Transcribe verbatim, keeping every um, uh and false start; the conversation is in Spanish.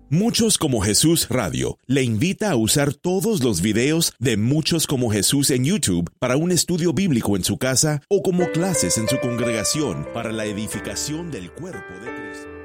Muchos como Jesús Radio le invita a usar todos los videos de Muchos como Jesús en YouTube para un estudio bíblico en su casa o como clases en su congregación para la edificación del cuerpo de Cristo.